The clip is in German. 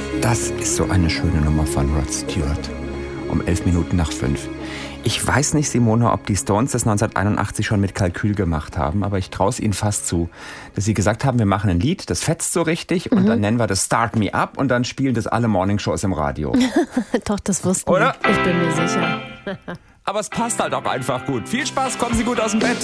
Das ist so eine schöne Nummer von Rod Stewart. Um 5:11. Ich weiß nicht, Simone, ob die Stones das 1981 schon mit Kalkül gemacht haben, aber ich traue es ihnen fast zu, dass sie gesagt haben, wir machen ein Lied, das fetzt so richtig und dann nennen wir das Start Me Up und dann spielen das alle Morningshows im Radio. Doch, das wussten Oder? wir. Ich bin mir sicher. Aber es passt halt auch einfach gut. Viel Spaß, kommen Sie gut aus dem Bett.